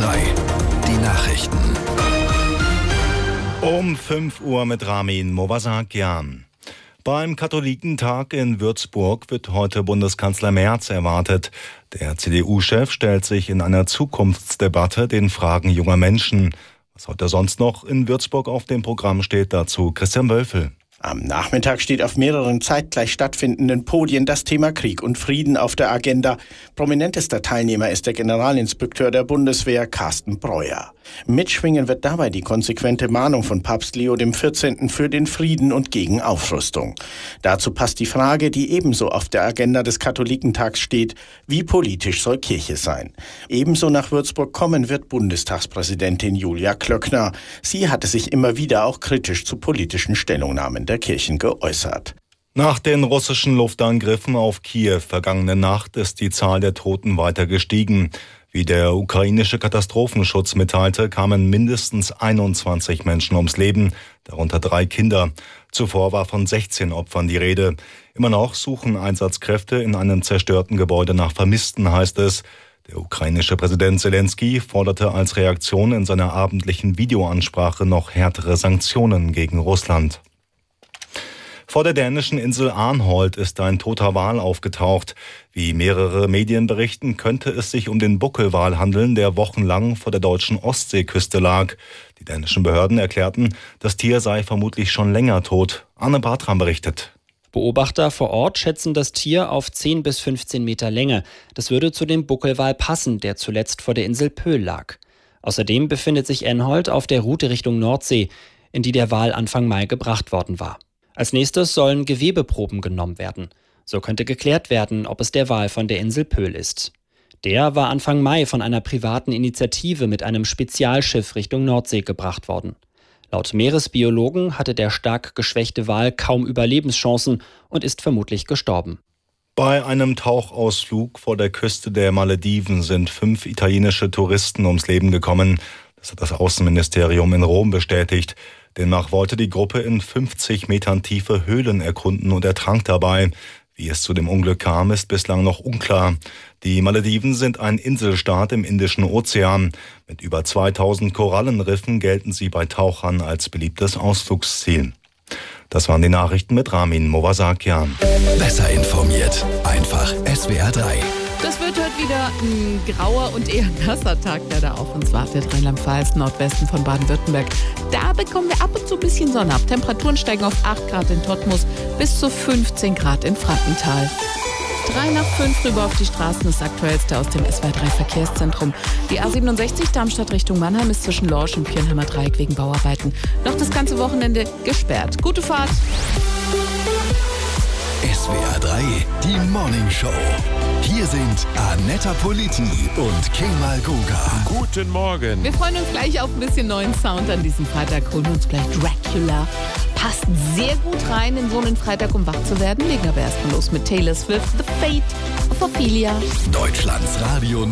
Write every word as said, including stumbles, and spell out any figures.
drei, die Nachrichten. Um fünf Uhr mit Ramin Movasakian. Beim Katholikentag in Würzburg wird heute Bundeskanzler Merz erwartet. Der C D U-Chef stellt sich in einer Zukunftsdebatte den Fragen junger Menschen. Was heute sonst noch in Würzburg auf dem Programm steht, dazu Christian Wölfel. Am Nachmittag steht auf mehreren zeitgleich stattfindenden Podien das Thema Krieg und Frieden auf der Agenda. Prominentester Teilnehmer ist der Generalinspekteur der Bundeswehr, Carsten Breuer. Mitschwingen wird dabei die konsequente Mahnung von Papst Leo der vierzehnte für den Frieden und gegen Aufrüstung. Dazu passt die Frage, die ebenso auf der Agenda des Katholikentags steht: Wie politisch soll Kirche sein? Ebenso nach Würzburg kommen wird Bundestagspräsidentin Julia Klöckner. Sie hatte sich immer wieder auch kritisch zu politischen Stellungnahmen der Kirchen geäußert. Nach den russischen Luftangriffen auf Kiew vergangene Nacht ist die Zahl der Toten weiter gestiegen. Wie der ukrainische Katastrophenschutz mitteilte, kamen mindestens einundzwanzig Menschen ums Leben, darunter drei Kinder. Zuvor war von sechzehn Opfern die Rede. Immer noch suchen Einsatzkräfte in einem zerstörten Gebäude nach Vermissten, heißt es. Der ukrainische Präsident Zelensky forderte als Reaktion in seiner abendlichen Videoansprache noch härtere Sanktionen gegen Russland. Vor der dänischen Insel Arnholt ist ein toter Wal aufgetaucht. Wie mehrere Medien berichten, könnte es sich um den Buckelwal handeln, der wochenlang vor der deutschen Ostseeküste lag. Die dänischen Behörden erklärten, das Tier sei vermutlich schon länger tot. Arne Bartram berichtet. Beobachter vor Ort schätzen das Tier auf zehn bis fünfzehn Meter Länge. Das würde zu dem Buckelwal passen, der zuletzt vor der Insel Pöhl lag. Außerdem befindet sich Arnholt auf der Route Richtung Nordsee, in die der Wal Anfang Mai gebracht worden war. Als nächstes sollen Gewebeproben genommen werden. So könnte geklärt werden, ob es der Wal von der Insel Pöhl ist. Der war Anfang Mai von einer privaten Initiative mit einem Spezialschiff Richtung Nordsee gebracht worden. Laut Meeresbiologen hatte der stark geschwächte Wal kaum Überlebenschancen und ist vermutlich gestorben. Bei einem Tauchausflug vor der Küste der Malediven sind fünf italienische Touristen ums Leben gekommen. Das hat das Außenministerium in Rom bestätigt. Demnach wollte die Gruppe in fünfzig Metern tiefe Höhlen erkunden und ertrank dabei. Wie es zu dem Unglück kam, ist bislang noch unklar. Die Malediven sind ein Inselstaat im Indischen Ozean. Mit über zweitausend Korallenriffen gelten sie bei Tauchern als beliebtes Ausflugsziel. Das waren die Nachrichten mit Ramin Movasakian. Besser informiert, einfach S W R drei. Das wird heute wieder ein grauer und eher nasser Tag, der da auf uns wartet. Rheinland-Pfalz, Nordwesten von Baden-Württemberg. Da bekommen wir ab und zu ein bisschen Sonne ab. Temperaturen steigen auf acht Grad in Todtmoos bis zu fünfzehn Grad in Frankenthal. Drei nach fünf rüber auf die Straßen, das Aktuellste aus dem S W R drei Verkehrszentrum. Die A siebenundsechzig Darmstadt Richtung Mannheim ist zwischen Lorsch und Pirnheimer Dreieck wegen Bauarbeiten noch das ganze Wochenende gesperrt. Gute Fahrt! S W R drei, die Morning Show. Hier sind Annetta Politi und Kemal Guga. Guten Morgen. Wir freuen uns gleich auf ein bisschen neuen Sound an diesem Freitag. Holen uns gleich Dracula. Passt sehr gut rein in so einen Freitag, um wach zu werden. Legen aber erstmal los mit Taylor Swift, The Fate of Ophelia. Deutschlands Radio